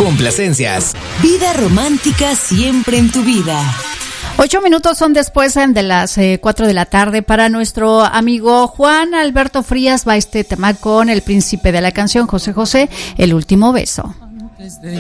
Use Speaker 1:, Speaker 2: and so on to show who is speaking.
Speaker 1: Complacencias.
Speaker 2: Vida romántica siempre en tu vida.
Speaker 3: 8 minutos son después de las 4 de la tarde. Para nuestro amigo Juan Alberto Frías va este tema con el príncipe de la canción, José José, El último beso.